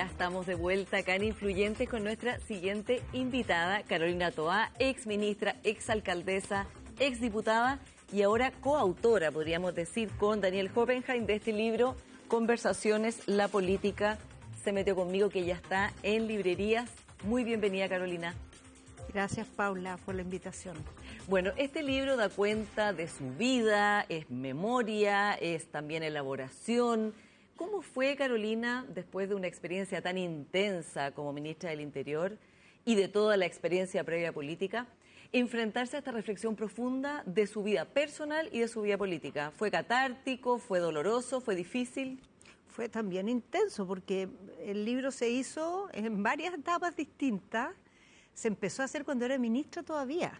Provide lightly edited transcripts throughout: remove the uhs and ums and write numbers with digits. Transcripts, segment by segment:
ya estamos de vuelta acá en Influyentes con nuestra siguiente invitada, Carolina Toá, ex ministra, ex alcaldesa, ex diputada y ahora coautora, podríamos decir, con Daniel Hoppenheim de este libro, Conversaciones, la política se metió conmigo, que ya está en librerías. Muy bienvenida, Carolina. Gracias, Paula, por la invitación. Bueno, este libro da cuenta de su vida, es memoria, es también elaboración. ¿Cómo fue, Carolina, después de una experiencia tan intensa como ministra del Interior y de toda la experiencia previa política, enfrentarse a esta reflexión profunda de su vida personal y de su vida política? ¿Fue catártico, fue doloroso, fue difícil? Fue también intenso porque el libro se hizo en varias etapas distintas. Se empezó a hacer cuando era ministra todavía.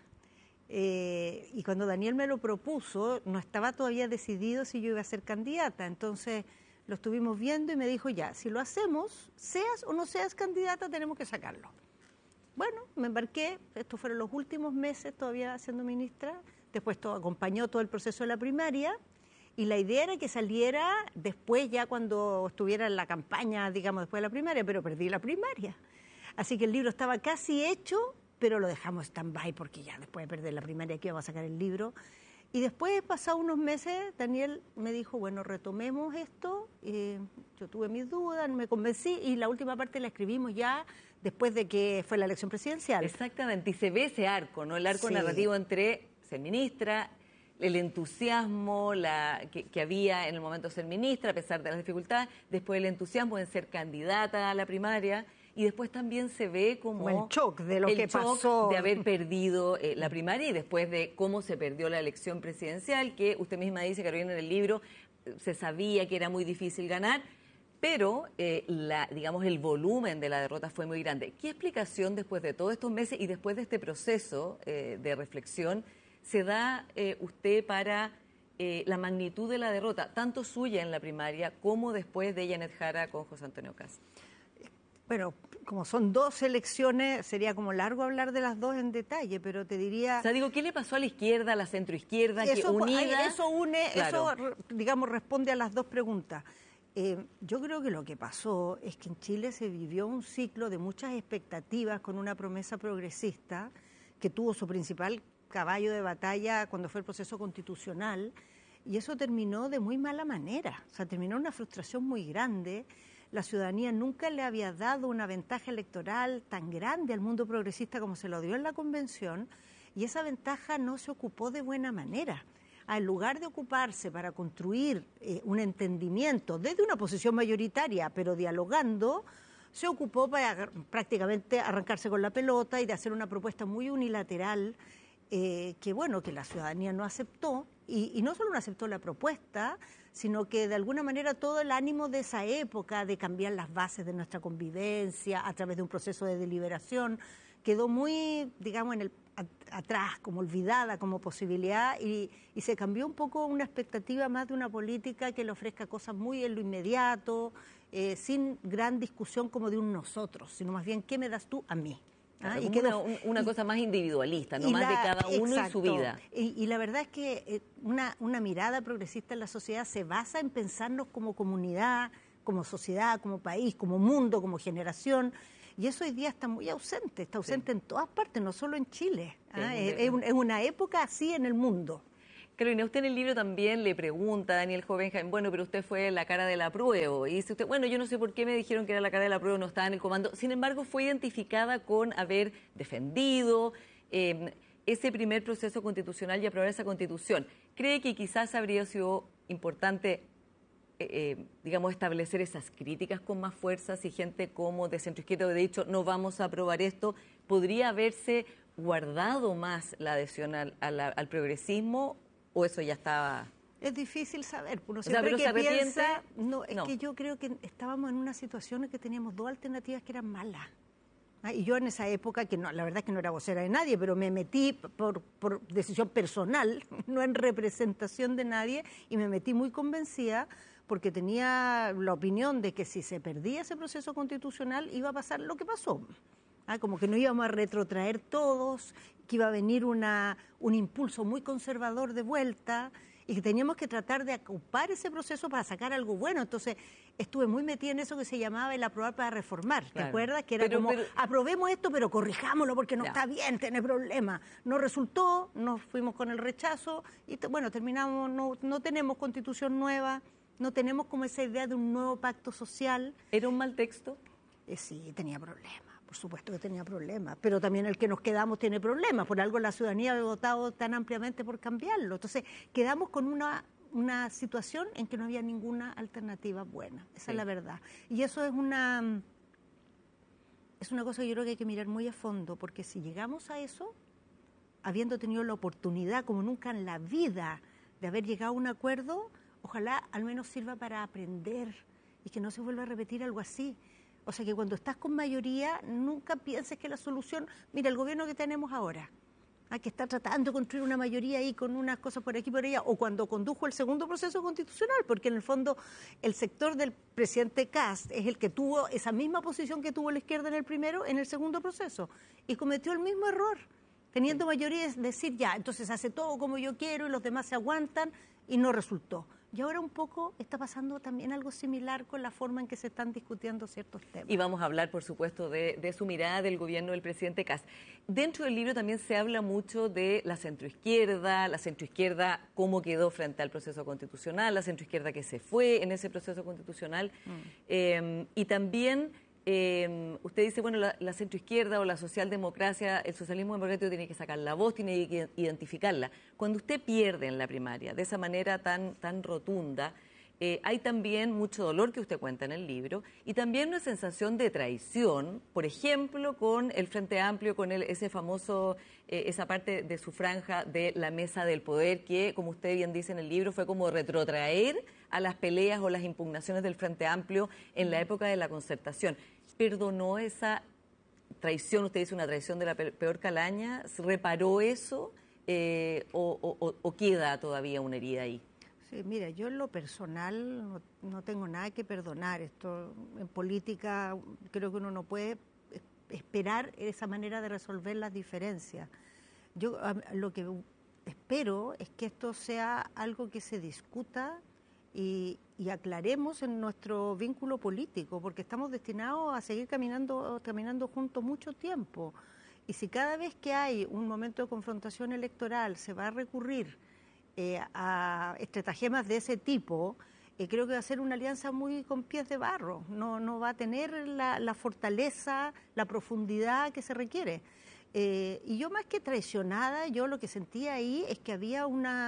Y cuando Daniel me lo propuso, no estaba todavía decidido si yo iba a ser candidata. Entonces lo estuvimos viendo y me dijo, ya, si lo hacemos, seas o no seas candidata, tenemos que sacarlo. Bueno, me embarqué, estos fueron los últimos meses todavía siendo ministra, después acompañó todo el proceso de la primaria, y la idea era que saliera después, ya cuando estuviera en la campaña, digamos, después de la primaria, pero perdí la primaria. Así que el libro estaba casi hecho, pero lo dejamos stand-by porque ya después de perder la primaria aquí íbamos a sacar el libro. Y después, pasados unos meses, Daniel me dijo, bueno, retomemos esto. Yo tuve mis dudas, me convencí y la última parte la escribimos ya después de que fue la elección presidencial. Exactamente, y se ve ese arco, ¿no? El arco narrativo entre ser ministra, el entusiasmo que había en el momento de ser ministra, a pesar de las dificultades, después el entusiasmo en ser candidata a la primaria. Y después también se ve como el shock de lo que pasó, de haber perdido la primaria y después de cómo se perdió la elección presidencial, que usted misma dice, Carolina, en el libro, se sabía que era muy difícil ganar, pero digamos el volumen de la derrota fue muy grande. ¿Qué explicación después de todos estos meses y después de este proceso de reflexión se da usted para la magnitud de la derrota, tanto suya en la primaria como después de Janet Jara con José Antonio Kast? Bueno, como son dos elecciones, sería como largo hablar de las dos en detalle, pero te diría... O sea, digo, ¿qué le pasó a la izquierda, a la centroizquierda, que unida? Eso une, claro. Eso, digamos, responde a las dos preguntas. Yo creo que lo que pasó es que en Chile se vivió un ciclo de muchas expectativas con una promesa progresista que tuvo su principal caballo de batalla cuando fue el proceso constitucional, y eso terminó de muy mala manera. O sea, terminó una frustración muy grande. La ciudadanía nunca le había dado una ventaja electoral tan grande al mundo progresista como se lo dio en la convención, y esa ventaja no se ocupó de buena manera. En lugar de ocuparse para construir un entendimiento desde una posición mayoritaria, pero dialogando, se ocupó para prácticamente arrancarse con la pelota y de hacer una propuesta muy unilateral que la ciudadanía no aceptó, y no solo no aceptó la propuesta, sino que de alguna manera todo el ánimo de esa época de cambiar las bases de nuestra convivencia a través de un proceso de deliberación quedó muy, digamos, atrás, como olvidada como posibilidad, y se cambió un poco una expectativa más de una política que le ofrezca cosas muy en lo inmediato, sin gran discusión como de un nosotros, sino más bien, ¿qué me das tú a mí? Y una cosa más individualista, no más de cada uno y su vida. Y la verdad es que una mirada progresista en la sociedad se basa en pensarnos como comunidad, como sociedad, como país, como mundo, como generación, y eso hoy día está muy ausente, en todas partes, no solo en Chile. Es una época así en el mundo. Carolina, usted en el libro también le pregunta a Daniel Hoppenheim, bueno, pero usted fue la cara del apruebo, y dice usted, bueno, yo no sé por qué me dijeron que era la cara del apruebo, no estaba en el comando, sin embargo fue identificada con haber defendido ese primer proceso constitucional y aprobar esa constitución. ¿Cree que quizás habría sido importante, digamos, establecer esas críticas con más fuerza si gente como de centroizquierda hubiera dicho, no vamos a aprobar esto? ¿Podría haberse guardado más la adhesión al progresismo? ¿O eso ya estaba...? Es difícil saber. Uno siempre que piensa... No, es que yo creo que estábamos en una situación en que teníamos dos alternativas que eran malas. Y yo en esa época, que no, la verdad es que no era vocera de nadie, pero me metí por decisión personal, no en representación de nadie, y me metí muy convencida porque tenía la opinión de que si se perdía ese proceso constitucional iba a pasar lo que pasó. Como que no íbamos a retrotraer todos, que iba a venir un impulso muy conservador de vuelta, y que teníamos que tratar de ocupar ese proceso para sacar algo bueno. Entonces, estuve muy metida en eso que se llamaba el aprobar para reformar. ¿Te acuerdas? Que era aprobemos esto, pero corrijámoslo porque no está bien, tiene problemas. No resultó, nos fuimos con el rechazo y bueno, terminamos, no tenemos constitución nueva, no tenemos como esa idea de un nuevo pacto social. ¿Era un mal texto? Sí, tenía problemas. Por supuesto que tenía problemas, pero también el que nos quedamos tiene problemas. Por algo la ciudadanía había votado tan ampliamente por cambiarlo. Entonces, quedamos con una situación en que no había ninguna alternativa buena. Esa es la verdad. Y eso es una cosa que yo creo que hay que mirar muy a fondo, porque si llegamos a eso, habiendo tenido la oportunidad, como nunca en la vida, de haber llegado a un acuerdo, ojalá al menos sirva para aprender y que no se vuelva a repetir algo así. O sea, que cuando estás con mayoría, nunca pienses que la solución... Mira, el gobierno que tenemos ahora, que está tratando de construir una mayoría ahí con unas cosas por aquí y por allá, o cuando condujo el segundo proceso constitucional, porque en el fondo el sector del presidente Kast es el que tuvo esa misma posición que tuvo la izquierda en el primero, en el segundo proceso, y cometió el mismo error, teniendo mayoría, es decir, ya, entonces hace todo como yo quiero y los demás se aguantan, y no resultó. Y ahora un poco está pasando también algo similar con la forma en que se están discutiendo ciertos temas. Y vamos a hablar, por supuesto, de su mirada del gobierno del presidente Kast. Dentro del libro también se habla mucho de la centroizquierda cómo quedó frente al proceso constitucional, la centroizquierda que se fue en ese proceso constitucional. Y también usted dice, bueno, la centroizquierda o la socialdemocracia, el socialismo democrático tiene que sacar la voz, tiene que identificarla. Cuando usted pierde en la primaria de esa manera tan rotunda, hay también mucho dolor que usted cuenta en el libro y también una sensación de traición, por ejemplo, con el Frente Amplio, con ese famoso, esa parte de su franja de la mesa del poder que, como usted bien dice en el libro, fue como retrotraer a las peleas o las impugnaciones del Frente Amplio en la época de la concertación. ¿Perdonó esa traición? Usted dice una traición de la peor calaña. ¿Reparó eso o queda todavía una herida ahí? Sí, mira, yo en lo personal no tengo nada que perdonar. Esto en política creo que uno no puede esperar esa manera de resolver las diferencias. Yo lo que espero es que esto sea algo que se discuta y aclaremos en nuestro vínculo político, porque estamos destinados a seguir caminando juntos mucho tiempo. Y si cada vez que hay un momento de confrontación electoral se va a recurrir a estratagemas de ese tipo, creo que va a ser una alianza muy con pies de barro, no va a tener la fortaleza, la profundidad que se requiere. Y yo más que traicionada, yo lo que sentía ahí es que había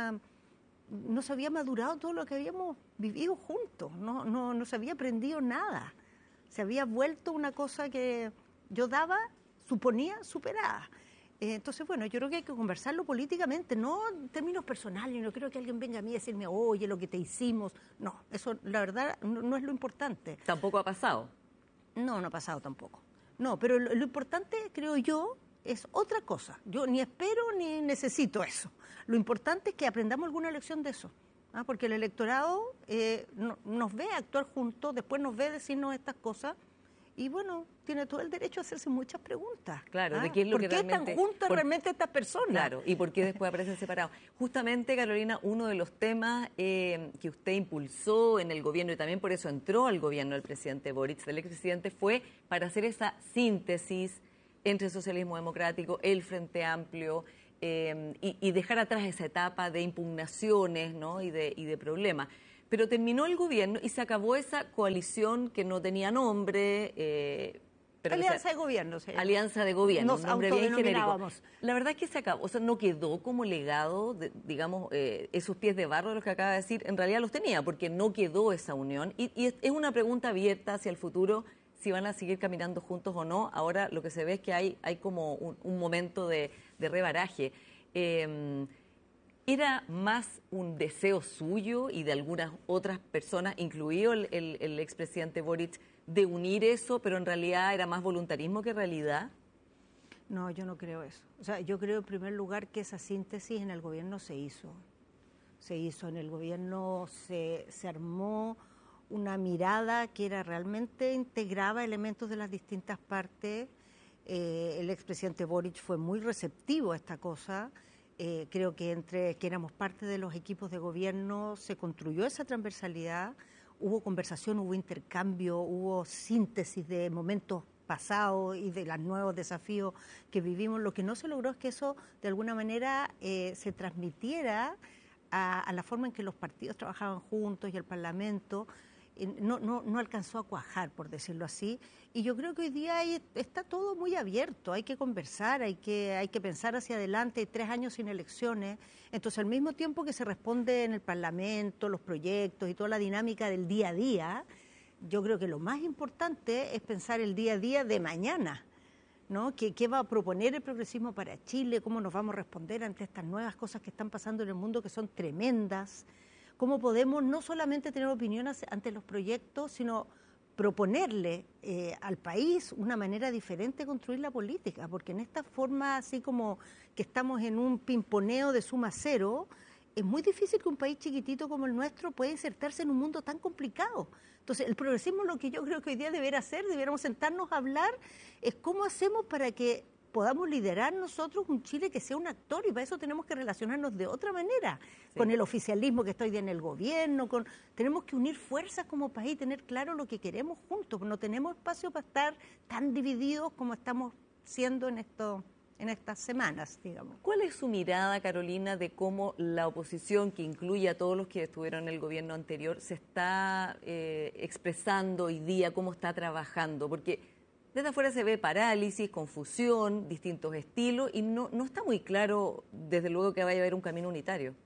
no se había madurado todo lo que habíamos vivido juntos, no se había aprendido nada, se había vuelto una cosa que yo suponía superada. Entonces, bueno, yo creo que hay que conversarlo políticamente, no en términos personales, no creo que alguien venga a mí a decirme, oye, lo que te hicimos. No, eso la verdad no es lo importante. ¿Tampoco ha pasado? No ha pasado tampoco. No, pero lo importante, creo yo, es otra cosa. Yo ni espero ni necesito eso. Lo importante es que aprendamos alguna lección de eso, porque el electorado nos ve actuar juntos, después nos ve decirnos estas cosas. Y bueno, tiene todo el derecho a hacerse muchas preguntas. Claro, de qué es lo que realmente... ¿Por qué están juntas realmente estas personas? Claro, y por qué después aparecen separados. Justamente, Carolina, uno de los temas que usted impulsó en el gobierno y también por eso entró al gobierno del presidente Boric, del expresidente, fue para hacer esa síntesis entre el socialismo democrático, el Frente Amplio y dejar atrás esa etapa de impugnaciones, ¿no? y de problemas. Pero terminó el gobierno y se acabó esa coalición que no tenía nombre. Alianza de Gobierno. Alianza de Gobierno, nos nombre bien genérico. La verdad es que se acabó, o sea, no quedó como legado, digamos, esos pies de barro de los que acaba de decir, en realidad los tenía, porque no quedó esa unión. Y es una pregunta abierta hacia el futuro, si van a seguir caminando juntos o no. Ahora lo que se ve es que hay como un momento de rebaraje. ¿Era más un deseo suyo y de algunas otras personas, incluido el expresidente Boric, de unir eso, pero en realidad era más voluntarismo que realidad? No, yo no creo eso. O sea, yo creo en primer lugar que esa síntesis en el gobierno se hizo. Se hizo en el gobierno, se armó una mirada que realmente integraba elementos de las distintas partes. El expresidente Boric fue muy receptivo a esta cosa. Creo que entre que éramos parte de los equipos de gobierno se construyó esa transversalidad, hubo conversación, hubo intercambio, hubo síntesis de momentos pasados y de los nuevos desafíos que vivimos. Lo que no se logró es que eso de alguna manera se transmitiera a la forma en que los partidos trabajaban juntos y el Parlamento. No alcanzó a cuajar, por decirlo así, y yo creo que hoy día está todo muy abierto, hay que conversar, hay que pensar hacia adelante, hay 3 años sin elecciones, entonces al mismo tiempo que se responde en el Parlamento, los proyectos y toda la dinámica del día a día, yo creo que lo más importante es pensar el día a día de mañana, ¿no? ¿Qué va a proponer el progresismo para Chile? ¿Cómo nos vamos a responder ante estas nuevas cosas que están pasando en el mundo que son tremendas? ¿Cómo podemos no solamente tener opiniones ante los proyectos, sino proponerle al país una manera diferente de construir la política? Porque en esta forma, así como que estamos en un pimponeo de suma cero, es muy difícil que un país chiquitito como el nuestro pueda insertarse en un mundo tan complicado. Entonces, el progresismo, lo que yo creo que hoy día debiéramos sentarnos a hablar, es cómo hacemos para que podamos liderar nosotros un Chile que sea un actor, y para eso tenemos que relacionarnos de otra manera, sí, con el oficialismo que está hoy día en el gobierno, tenemos que unir fuerzas como país, tener claro lo que queremos juntos, no tenemos espacio para estar tan divididos como estamos siendo en estas semanas, digamos. ¿Cuál es su mirada, Carolina, de cómo la oposición, que incluye a todos los que estuvieron en el gobierno anterior, se está expresando hoy día, cómo está trabajando? Porque desde afuera se ve parálisis, confusión, distintos estilos, y no está muy claro, desde luego, que vaya a haber un camino unitario.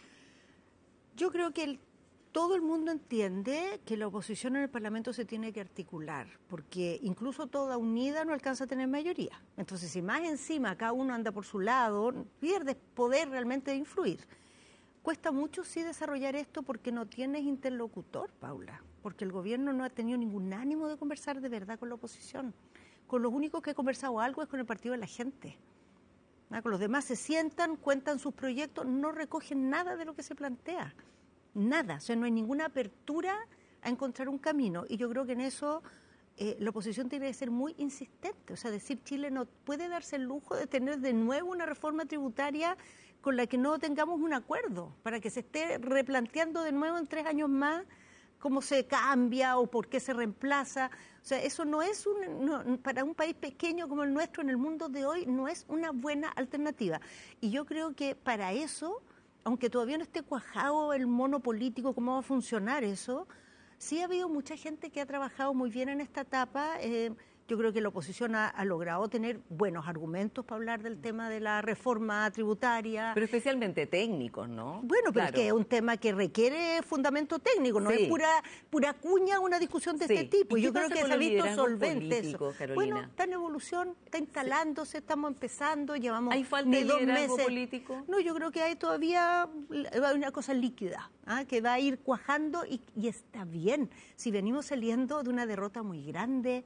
Yo creo que todo el mundo entiende que la oposición en el Parlamento se tiene que articular, porque incluso toda unida no alcanza a tener mayoría. Entonces, si más encima cada uno anda por su lado, pierdes poder realmente de influir. Cuesta mucho, sí, desarrollar esto porque no tienes interlocutor, Paula, porque el gobierno no ha tenido ningún ánimo de conversar de verdad con la oposición. Con los únicos que he conversado algo es con el Partido de la Gente. Con los demás se sientan, cuentan sus proyectos, no recogen nada de lo que se plantea. Nada, o sea, no hay ninguna apertura a encontrar un camino. Y yo creo que en eso la oposición tiene que ser muy insistente. O sea, decir Chile no puede darse el lujo de tener de nuevo una reforma tributaria con la que no tengamos un acuerdo, para que se esté replanteando de nuevo en 3 años más cómo se cambia o por qué se reemplaza. O sea, eso no es para un país pequeño como el nuestro en el mundo de hoy, no es una buena alternativa. Y yo creo que para eso, aunque todavía no esté cuajado el mono político, cómo va a funcionar eso, sí ha habido mucha gente que ha trabajado muy bien en esta etapa. Yo creo que la oposición ha logrado tener buenos argumentos para hablar del tema de la reforma tributaria. Pero especialmente técnicos, ¿no? Bueno, pero claro, es que es un tema que requiere fundamento técnico, no sí, es pura cuña una discusión de sí, este tipo. ¿Y yo creo que se ha visto solvente político, eso. Carolina? Bueno, está en evolución, está instalándose, sí, estamos empezando, llevamos ¿Hay falta ni de 2 liderazgo meses. político? No, yo creo que hay todavía una cosa líquida, que va a ir cuajando y está bien. Si venimos saliendo de una derrota muy grande,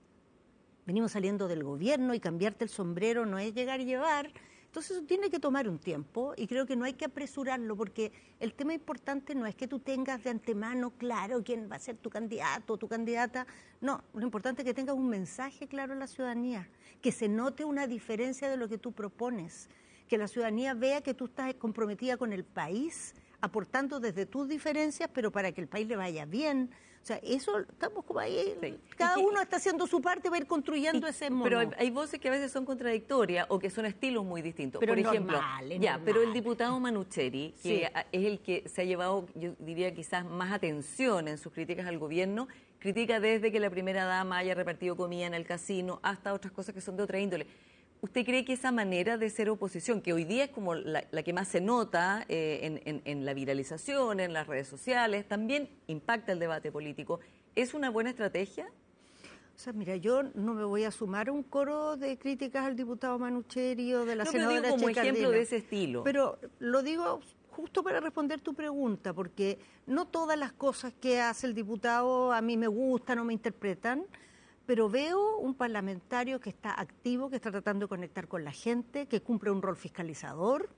venimos saliendo del gobierno, y cambiarte el sombrero no es llegar y llevar. Entonces eso tiene que tomar un tiempo, y creo que no hay que apresurarlo, porque el tema importante no es que tú tengas de antemano claro quién va a ser tu candidato o tu candidata. No, lo importante es que tengas un mensaje claro a la ciudadanía, que se note una diferencia de lo que tú propones, que la ciudadanía vea que tú estás comprometida con el país, aportando desde tus diferencias, pero para que el país le vaya bien. O sea, eso estamos como ahí, sí, cada uno está haciendo su parte para ir construyendo ese mono. Pero hay voces que a veces son contradictorias o que son estilos muy distintos. Pero por ejemplo, normal. Pero el diputado Manucheri, que sí, es el que se ha llevado, yo diría, quizás más atención en sus críticas al gobierno, critica desde que la primera dama haya repartido comida en el casino hasta otras cosas que son de otra índole. ¿Usted cree que esa manera de ser oposición, que hoy día es como la que más se nota en la viralización, en las redes sociales, también impacta el debate político, es una buena estrategia? O sea, mira, yo no me voy a sumar a un coro de críticas al diputado Manucheri o de la senadora Chicardina, como ejemplo de ese estilo. Pero lo digo justo para responder tu pregunta, porque no todas las cosas que hace el diputado a mí me gustan o me interpretan, pero veo un parlamentario que está activo, que está tratando de conectar con la gente, que cumple un rol fiscalizador,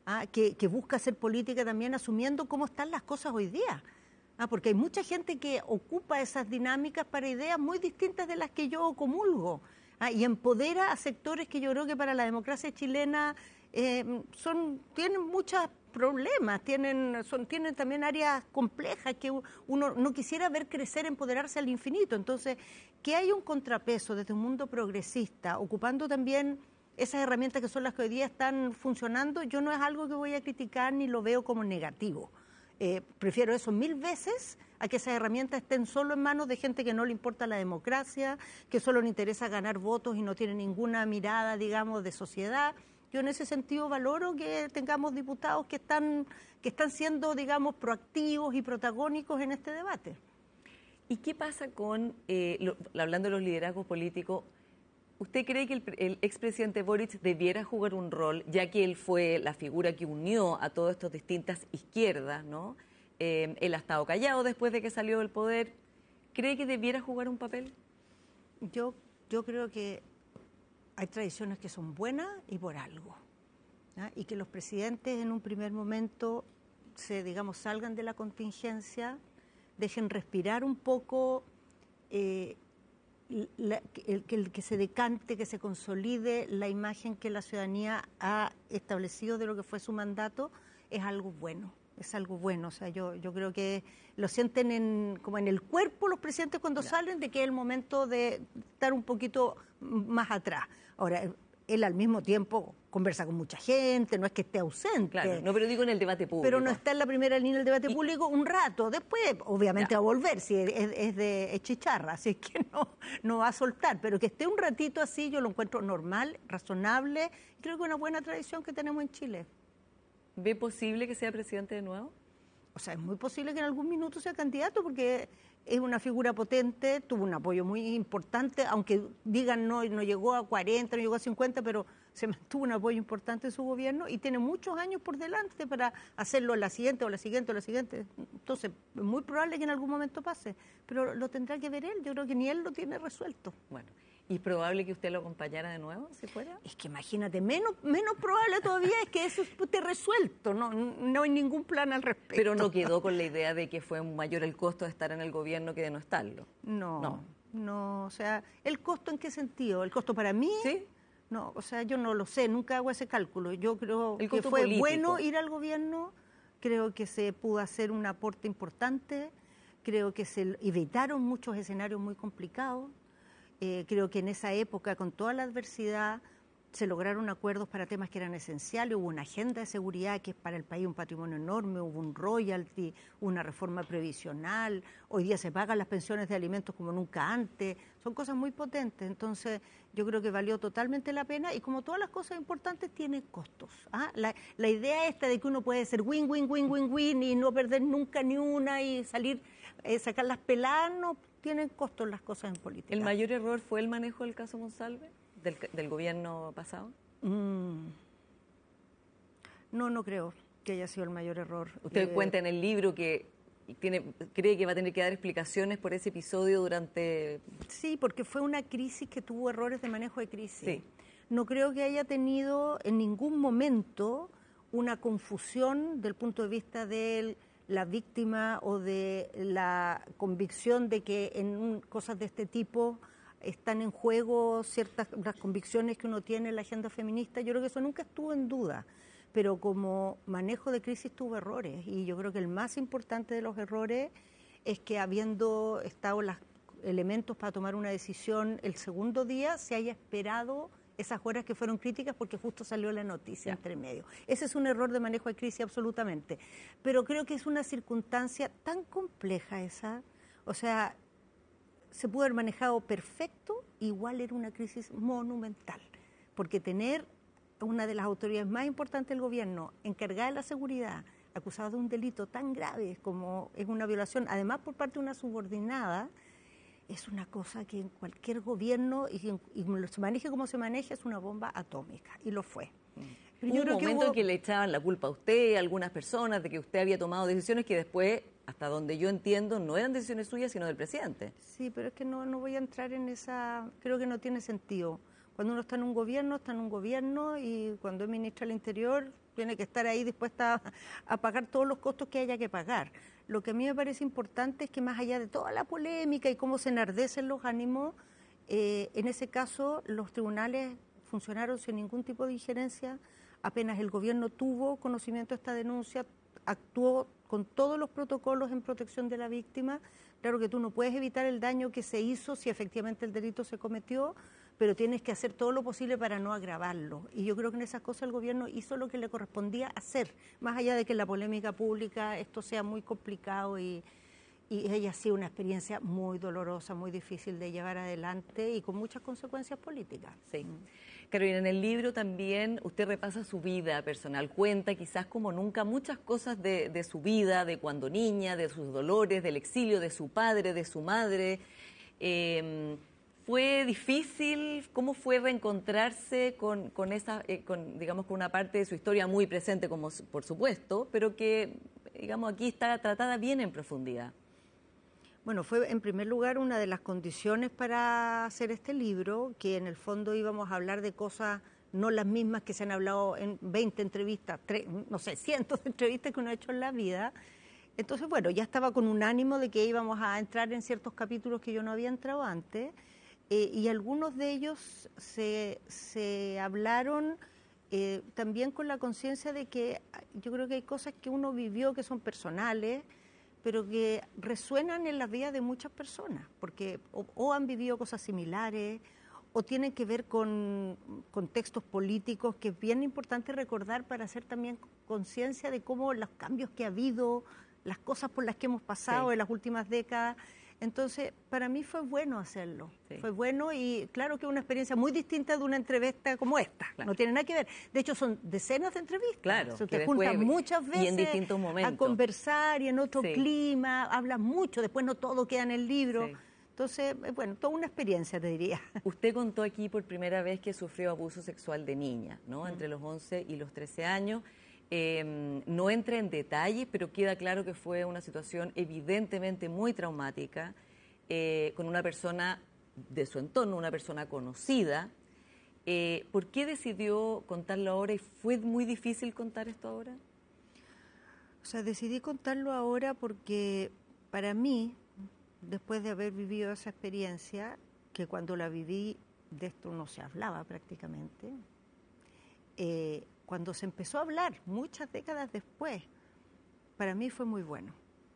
que busca hacer política también asumiendo cómo están las cosas hoy día. Porque hay mucha gente que ocupa esas dinámicas para ideas muy distintas de las que yo comulgo, y empodera a sectores que yo creo que para la democracia chilena tienen muchos problemas, tienen también áreas complejas que uno no quisiera ver crecer, empoderarse al infinito. Entonces, que hay un contrapeso desde un mundo progresista, ocupando también esas herramientas que son las que hoy día están funcionando, yo no es algo que voy a criticar ni lo veo como negativo. Prefiero eso 1000 veces a que esas herramientas estén solo en manos de gente que no le importa la democracia, que solo le interesa ganar votos y no tiene ninguna mirada, digamos, de sociedad. Yo en ese sentido valoro que tengamos diputados que están siendo, digamos, proactivos y protagónicos en este debate. ¿Y qué pasa con, hablando de los liderazgos políticos, usted cree que el expresidente Boric debiera jugar un rol, ya que él fue la figura que unió a todas estas distintas izquierdas, ¿no? Él ha estado callado después de que salió del poder. ¿Cree que debiera jugar un papel? Yo creo que hay tradiciones que son buenas y por algo, ¿ya? Y que los presidentes en un primer momento salgan de la contingencia, dejen respirar un poco, que se decante, que se consolide la imagen que la ciudadanía ha establecido de lo que fue su mandato, es algo bueno. Es algo bueno, o sea, yo creo que lo sienten como en el cuerpo los presidentes cuando salen, de que es el momento de estar un poquito más atrás. Ahora, él al mismo tiempo conversa con mucha gente, no es que esté ausente. Claro, no, pero digo en el debate público. Pero no está en la primera línea del debate público un rato, después obviamente va a volver, si es chicharra, así que no va a soltar, pero que esté un ratito así yo lo encuentro normal, razonable, creo que es una buena tradición que tenemos en Chile. ¿Ve posible que sea presidente de nuevo? O sea, es muy posible que en algún minuto sea candidato porque es una figura potente, tuvo un apoyo muy importante, aunque digan no llegó a 40, no llegó a 50, pero se mantuvo un apoyo importante en su gobierno y tiene muchos años por delante para hacerlo en la siguiente o la siguiente o la siguiente. Entonces, es muy probable que en algún momento pase, pero lo tendrá que ver él, yo creo que ni él lo tiene resuelto. Bueno. ¿Y probable que usted lo acompañara de nuevo, si fuera? Es que imagínate, menos probable todavía es que eso esté resuelto, no hay ningún plan al respecto. Pero no quedó con la idea de que fue mayor el costo de estar en el gobierno que de no estarlo. No, o sea, ¿el costo en qué sentido? ¿El costo para mí? Sí. No, o sea, yo no lo sé, nunca hago ese cálculo. Yo creo que fue político. Bueno ir al gobierno, creo que se pudo hacer un aporte importante, creo que se evitaron muchos escenarios muy complicados. Creo que en esa época, con toda la adversidad, se lograron acuerdos para temas que eran esenciales, hubo una agenda de seguridad que es para el país un patrimonio enorme, hubo un royalty, una reforma previsional, hoy día se pagan las pensiones de alimentos como nunca antes, son cosas muy potentes, entonces yo creo que valió totalmente la pena y como todas las cosas importantes tienen costos. La idea esta de que uno puede ser win y no perder nunca ni una y sacar las peladas, no tienen costos las cosas en política. ¿El mayor error fue el manejo del caso Monsalve, del gobierno pasado? No creo que haya sido el mayor error. Usted cuenta en el libro que cree que va a tener que dar explicaciones por ese episodio durante... Sí, porque fue una crisis que tuvo errores de manejo de crisis. Sí. No creo que haya tenido en ningún momento una confusión del punto de vista de la víctima o de la convicción de que en cosas de este tipo están en juego las convicciones que uno tiene en la agenda feminista. Yo creo que eso nunca estuvo en duda, pero como manejo de crisis tuvo errores y yo creo que el más importante de los errores es que habiendo estado los elementos para tomar una decisión el segundo día se haya esperado esas horas que fueron críticas porque justo salió la noticia entre medio. Ese es un error de manejo de crisis absolutamente, pero creo que es una circunstancia tan compleja esa, o sea, se pudo haber manejado perfecto, igual era una crisis monumental, porque tener una de las autoridades más importantes del gobierno encargada de la seguridad, acusada de un delito tan grave como es una violación, además por parte de una subordinada, es una cosa que en cualquier gobierno, y se maneje como se maneje, es una bomba atómica, y lo fue. Pero yo creo que hubo en que le echaban la culpa a usted, a algunas personas, de que usted había tomado decisiones que después, hasta donde yo entiendo, no eran decisiones suyas, sino del presidente. Sí, pero es que no voy a entrar en esa, creo que no tiene sentido. Cuando uno está en un gobierno, y cuando es ministra del Interior tiene que estar ahí dispuesta a pagar todos los costos que haya que pagar. Lo que a mí me parece importante es que más allá de toda la polémica y cómo se enardecen los ánimos, en ese caso los tribunales funcionaron sin ningún tipo de injerencia, Apenas el gobierno tuvo conocimiento de esta denuncia, actuó con todos los protocolos en protección de la víctima. Claro que tú no puedes evitar el daño que se hizo si efectivamente el delito se cometió, pero tienes que hacer todo lo posible para no agravarlo. Y yo creo que en esas cosas el gobierno hizo lo que le correspondía hacer, más allá de que en la polémica pública esto sea muy complicado y ella ha sido una experiencia muy dolorosa, muy difícil de llevar adelante y con muchas consecuencias políticas. Sí. Carolina, en el libro también usted repasa su vida personal, cuenta quizás como nunca muchas cosas de su vida, de cuando niña, de sus dolores, del exilio, de su padre, de su madre. ¿Fue difícil? ¿Cómo fue reencontrarse con esa, digamos, con una parte de su historia muy presente, como por supuesto, pero que, digamos, aquí está tratada bien en profundidad? Bueno, fue en primer lugar una de las condiciones para hacer este libro, que en el fondo íbamos a hablar de cosas no las mismas que se han hablado en 20 entrevistas, no sé, cientos de entrevistas que uno ha hecho en la vida. Entonces, bueno, ya estaba con un ánimo de que íbamos a entrar en ciertos capítulos que yo no había entrado antes, y algunos de ellos se hablaron también con la conciencia de que yo creo que hay cosas que uno vivió que son personales, pero que resuenan en la vida de muchas personas, porque o han vivido cosas similares, o tienen que ver con contextos políticos que es bien importante recordar para hacer también conciencia de cómo los cambios que ha habido, las cosas por las que hemos pasado en las últimas décadas. Entonces, para mí fue bueno hacerlo, fue bueno y claro que es una experiencia muy distinta de una entrevista como esta, no tiene nada que ver. De hecho, son decenas de entrevistas, te juntas muchas veces y en distintos momentos a conversar y en otro clima, hablas mucho, después no todo queda en el libro. Entonces, bueno, toda una experiencia, te diría. Usted contó aquí por primera vez que sufrió abuso sexual de niña, ¿no? Entre los 11 y los 13 años. No entra en detalles, pero queda claro que fue una situación evidentemente muy traumática, con una persona de su entorno, una persona conocida. ¿Por qué decidió contarlo ahora y fue muy difícil contar esto ahora? O sea, decidí contarlo ahora porque para mí, después de haber vivido esa experiencia, que cuando la viví de esto no se hablaba prácticamente, cuando se empezó a hablar muchas décadas después, para mí fue muy bueno.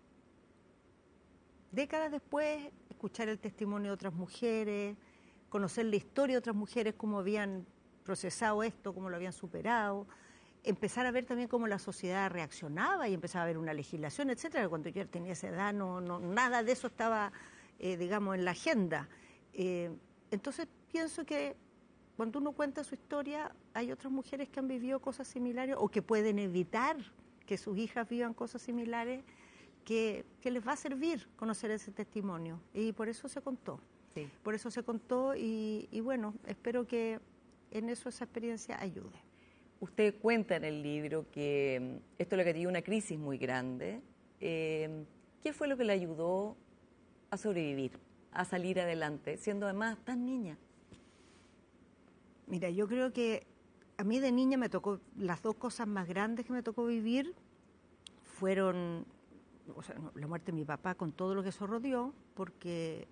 Décadas después, escuchar el testimonio de otras mujeres, conocer la historia de otras mujeres, cómo habían procesado esto, cómo lo habían superado, empezar a ver también cómo la sociedad reaccionaba y empezaba a haber una legislación, etcétera. Cuando yo tenía esa edad, nada de eso estaba, digamos, en la agenda. Entonces, pienso que cuando uno cuenta su historia, hay otras mujeres que han vivido cosas similares o que pueden evitar que sus hijas vivan cosas similares, que les va a servir conocer ese testimonio. Y por eso se contó. Sí. Por eso se contó y bueno, espero que en eso esa experiencia ayude. Usted cuenta en el libro que esto le dio una crisis muy grande. ¿Qué fue lo que le ayudó a sobrevivir, a salir adelante, siendo además tan niña? Mira, yo creo que a mí de niña me tocó, las dos cosas más grandes que me tocó vivir fueron, o sea, la muerte de mi papá con todo lo que eso rodeó, porque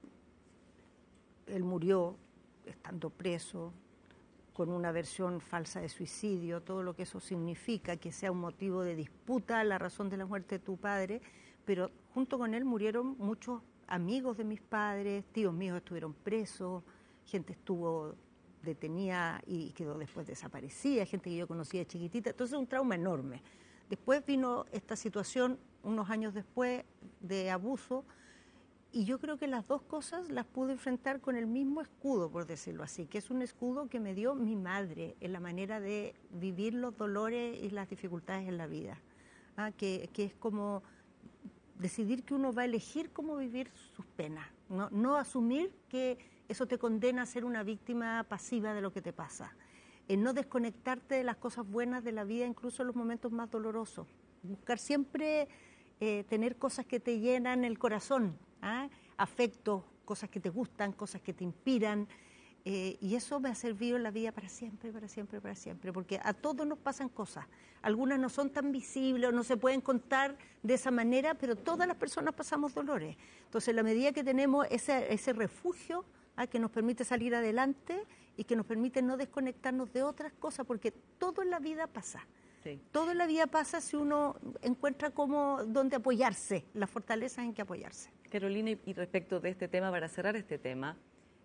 él murió estando preso, con una versión falsa de suicidio, todo lo que eso significa, que sea un motivo de disputa la razón de la muerte de tu padre, pero junto con él murieron muchos amigos de mis padres, tíos míos estuvieron presos, gente estuvo detenida y quedó después desaparecida, gente que yo conocía de chiquitita, entonces un trauma enorme. Después vino esta situación, unos años después, de abuso, y yo creo que las dos cosas las pude enfrentar con el mismo escudo, por decirlo así, que es un escudo que me dio mi madre en la manera de vivir los dolores y las dificultades en la vida, que es como decidir que uno va a elegir cómo vivir sus penas, no asumir que eso te condena a ser una víctima pasiva de lo que te pasa, no desconectarte de las cosas buenas de la vida, incluso en los momentos más dolorosos, buscar siempre tener cosas que te llenan el corazón, afectos, cosas que te gustan, cosas que te inspiran, y eso me ha servido en la vida para siempre, para siempre, para siempre, porque a todos nos pasan cosas, algunas no son tan visibles o no se pueden contar de esa manera, pero todas las personas pasamos dolores. Entonces, en la medida que tenemos ese refugio que nos permite salir adelante y que nos permite no desconectarnos de otras cosas, porque todo en la vida pasa. Sí. Todo en la vida pasa si uno encuentra dónde apoyarse, las fortalezas en que apoyarse. Carolina, y respecto de este tema, para cerrar este tema,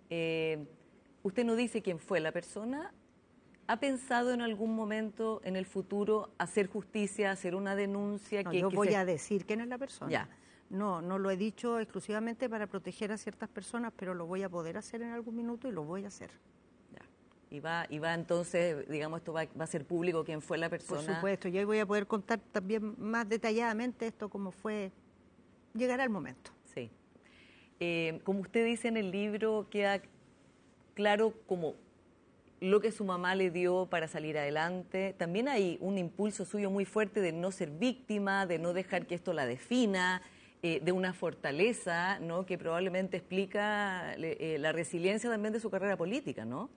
usted no dice quién fue la persona. ¿Ha pensado en algún momento en el futuro hacer justicia, hacer una denuncia? No, yo voy a decir quién es la persona. Ya. No lo he dicho exclusivamente para proteger a ciertas personas, pero lo voy a poder hacer en algún minuto y lo voy a hacer. Ya. Y va entonces, digamos, esto va a ser público quién fue la persona. Por supuesto, yo voy a poder contar también más detalladamente esto, cómo fue. Llegará el momento. Sí. Como usted dice en el libro, queda claro como lo que su mamá le dio para salir adelante. También hay un impulso suyo muy fuerte de no ser víctima, de no dejar que esto la defina, de una fortaleza, ¿no?, que probablemente explica la resiliencia también de su carrera política, ¿no?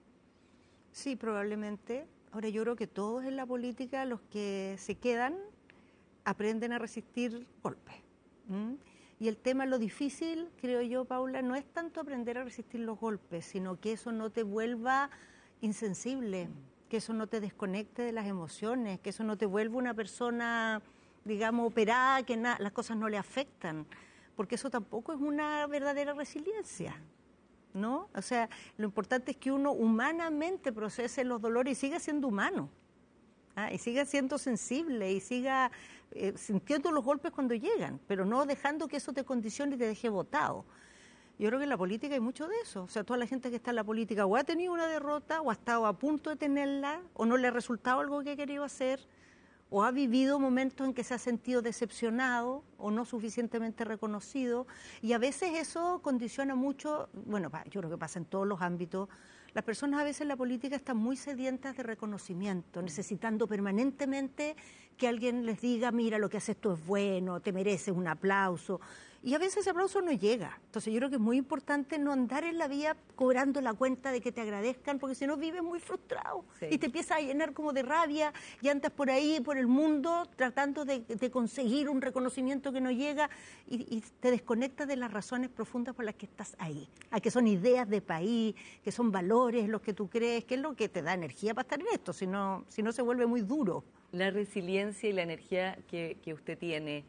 Sí, probablemente. Ahora yo creo que todos en la política, los que se quedan, aprenden a resistir golpes. Y el tema, lo difícil, creo yo, Paula, no es tanto aprender a resistir los golpes, sino que eso no te vuelva insensible, que eso no te desconecte de las emociones, que eso no te vuelva una persona, digamos, operada, que las cosas no le afectan, porque eso tampoco es una verdadera resiliencia, ¿no? O sea, lo importante es que uno humanamente procese los dolores y siga siendo humano, y siga siendo sensible y siga sintiendo los golpes cuando llegan, pero no dejando que eso te condicione y te deje botado. Yo creo que en la política hay mucho de eso. O sea, toda la gente que está en la política o ha tenido una derrota, o ha estado a punto de tenerla, o no le ha resultado algo que ha querido hacer, o ha vivido momentos en que se ha sentido decepcionado o no suficientemente reconocido. Y a veces eso condiciona mucho, bueno, yo creo que pasa en todos los ámbitos. Las personas a veces en la política están muy sedientas de reconocimiento, necesitando permanentemente que alguien les diga, mira, lo que haces tú es bueno, te mereces un aplauso. Y a veces ese aplauso no llega. Entonces yo creo que es muy importante no andar en la vía cobrando la cuenta de que te agradezcan, porque si no vives muy frustrado. Sí. Y te empiezas a llenar como de rabia y andas por ahí, por el mundo, tratando de conseguir un reconocimiento que no llega y te desconectas de las razones profundas por las que estás ahí. A que son ideas de país, que son valores los que tú crees, que es lo que te da energía para estar en esto, si no se vuelve muy duro. La resiliencia y la energía que usted tiene,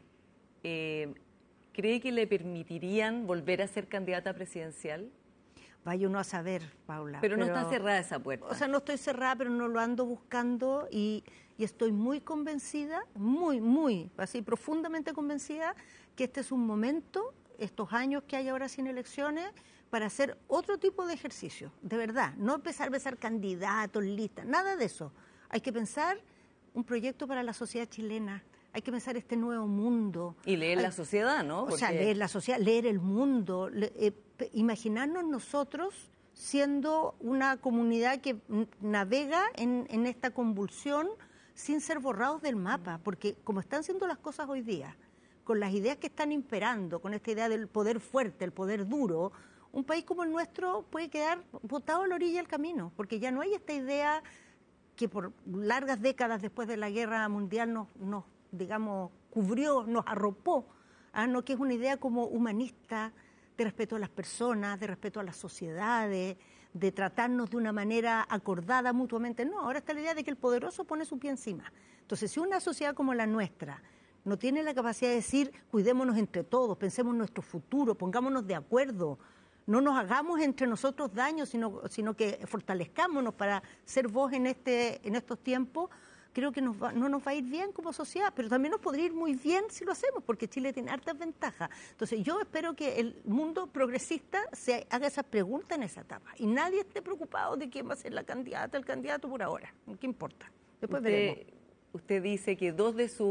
¿cree que le permitirían volver a ser candidata presidencial? Vaya uno a saber, Paula. Pero no está cerrada esa puerta. O sea, no estoy cerrada, pero no lo ando buscando y estoy muy convencida, muy, así profundamente convencida, que este es un momento, estos años que hay ahora sin elecciones, para hacer otro tipo de ejercicio, de verdad. No empezar a pensar candidatos, listas, nada de eso. Hay que pensar un proyecto para la sociedad chilena. Hay que pensar este nuevo mundo. Y leer la sociedad, ¿no? O sea, leer la sociedad, leer el mundo, imaginarnos nosotros siendo una comunidad que navega en esta convulsión sin ser borrados del mapa, porque como están siendo las cosas hoy día, con las ideas que están imperando, con esta idea del poder fuerte, el poder duro, un país como el nuestro puede quedar botado a la orilla del camino, porque ya no hay esta idea que por largas décadas después de la Guerra Mundial nos digamos, cubrió, nos arropó, ¿no? Que es una idea como humanista, de respeto a las personas, de respeto a las sociedades, de tratarnos de una manera acordada mutuamente. No, ahora está la idea de que el poderoso pone su pie encima. Entonces, si una sociedad como la nuestra no tiene la capacidad de decir, cuidémonos entre todos, pensemos en nuestro futuro, pongámonos de acuerdo, no nos hagamos entre nosotros daño, sino que fortalezcámonos para ser voz en estos tiempos, creo que no nos va a ir bien como sociedad, pero también nos podría ir muy bien si lo hacemos, porque Chile tiene hartas ventajas. Entonces yo espero que el mundo progresista se haga esas preguntas en esa etapa y nadie esté preocupado de quién va a ser la candidata, el candidato por ahora. ¿Qué importa? Después veremos. Usted dice que dos de sus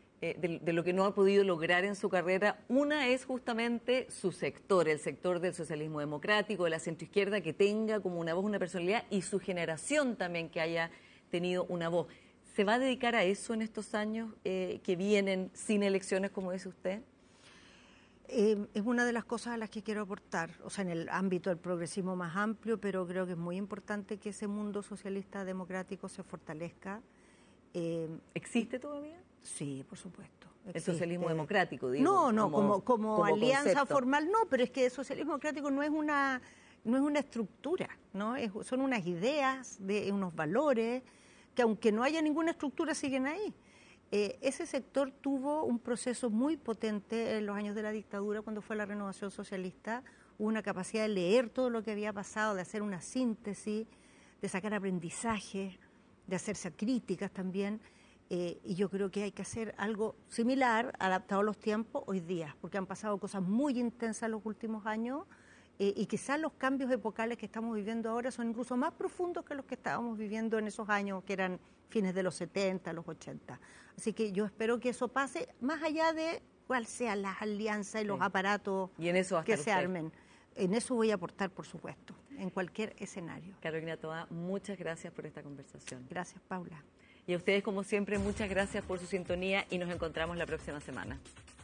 de lo que no ha podido lograr en su carrera, una es justamente su sector, el sector del socialismo democrático, de la centroizquierda, que tenga como una voz, una personalidad, y su generación también que haya tenido una voz. ¿Se va a dedicar a eso en estos años que vienen sin elecciones, como dice usted? Es una de las cosas a las que quiero aportar, o sea, en el ámbito del progresismo más amplio, pero creo que es muy importante que ese mundo socialista democrático se fortalezca. ¿Existe todavía? Sí, por supuesto. Existe. El socialismo democrático, digo. No, como alianza concepto formal, no, pero es que el socialismo democrático no no es una estructura, ¿no? Son unas ideas, unos valores, que aunque no haya ninguna estructura, siguen ahí. Ese sector tuvo un proceso muy potente en los años de la dictadura, cuando fue la renovación socialista. Hubo una capacidad de leer todo lo que había pasado, de hacer una síntesis, de sacar aprendizaje, de hacerse críticas también. Y yo creo que hay que hacer algo similar, adaptado a los tiempos hoy día, porque han pasado cosas muy intensas en los últimos años, y quizás los cambios epocales que estamos viviendo ahora son incluso más profundos que los que estábamos viviendo en esos años que eran fines de los 70, los 80. Así que yo espero que eso pase más allá de cuáles sean las alianzas y los aparatos y en eso que se armen. En eso voy a aportar, por supuesto, en cualquier escenario. Carolina Toá, muchas gracias por esta conversación. Gracias, Paula. Y a ustedes, como siempre, muchas gracias por su sintonía y nos encontramos la próxima semana.